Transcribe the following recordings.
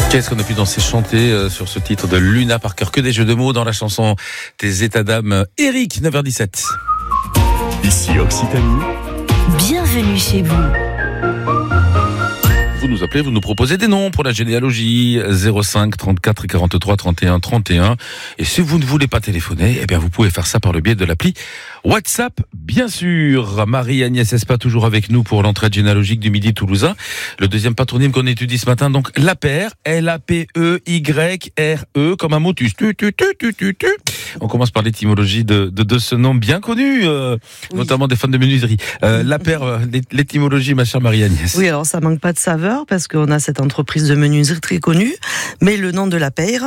Qu'est-ce qu'on a pu danser, chanter sur ce titre de Luna Parker? Que des jeux de mots dans la chanson des états d'âme. Eric, 9h17. Ici Occitanie. Bienvenue chez vous. Vous nous appelez, vous nous proposez des noms pour la généalogie. 05 34 43 31 31. Et si vous ne voulez pas téléphoner, eh bien vous pouvez faire ça par le biais de l'appli WhatsApp, bien sûr. Marie-Agnès Espa toujours avec nous pour l'entraide généalogique du Midi toulousain. Le deuxième patronyme qu'on étudie ce matin, donc Lapeyre, L-A-P-E-Y-R-E, comme un motus. On commence par l'étymologie de ce nom bien connu, notamment des fans de menuiserie. Lapeyre, l'étymologie, ma chère Marie-Agnès. Oui, alors ça manque pas de saveur parce qu'on a cette entreprise de menuiserie très connue, mais le nom de Lapeyre,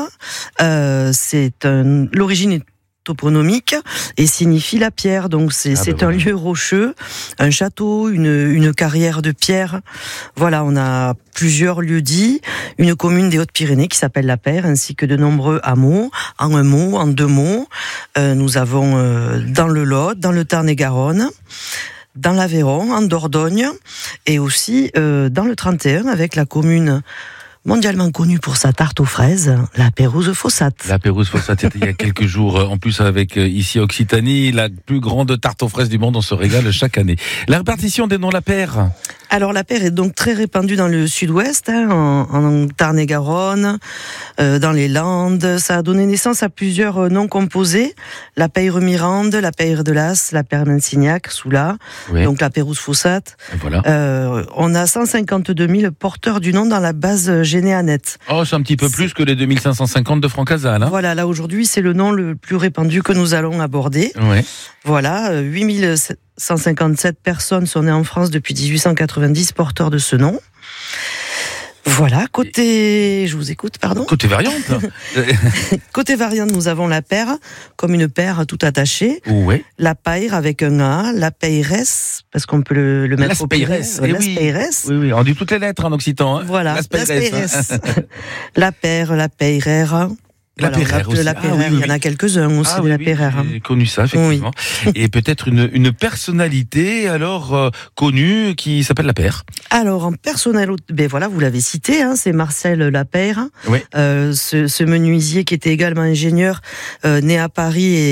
l'origine est toponymique et signifie la pierre. Donc c'est un lieu rocheux, un château, une carrière de pierre. Voilà, on a plusieurs lieux-dits, une commune des Hautes-Pyrénées qui s'appelle Lapeyre, ainsi que de nombreux hameaux, en un mot, en deux mots. Nous avons dans le Lot, dans le Tarn-et-Garonne, dans l'Aveyron, en Dordogne, et aussi dans le 31 avec la commune mondialement connue pour sa tarte aux fraises, la Pérouse-Fossat. La Pérouse-Fossat, c'était il y a quelques jours, en plus avec ici Occitanie, la plus grande tarte aux fraises du monde, on se régale chaque année. La répartition des noms Lapeyre. Alors Lapeyre est donc très répandue dans le sud-ouest, en Tarn-et-Garonne, dans les Landes. Ça a donné naissance à plusieurs noms composés. Lapeyre-Mirande, Lapeyre de Las, Lapeyre-Mansignac, Soula, oui. Donc la Pérouse-Fossat. Voilà. On a 152 000 porteurs du nom dans la base Généanet. Oh, c'est un petit peu plus que les 2550 de Francazal. Voilà, là aujourd'hui c'est le nom le plus répandu que nous allons aborder. Ouais. Voilà, 8157 personnes sont nées en France depuis 1890 porteurs de ce nom. Voilà, je vous écoute, pardon. Côté variante. Côté variante, nous avons la paire, comme une paire tout attachée. Ouais. La paire avec un A, la peiresse, parce qu'on peut le mettre au peiresse. Oui, oui, on dit toutes les lettres en occitan. Hein. Voilà, la peiresse. La paire, la peirère. La Peyrère aussi. La Peyrère, il y en a quelques-uns aussi, la Peyrère. J'ai connu ça, effectivement. Oui. Et peut-être une personnalité, alors, connue, qui s'appelle Lapeyre. Alors, en personnalité, voilà, vous l'avez cité, c'est Marcel Lapeyre. Oui. Ce menuisier qui était également ingénieur, né à Paris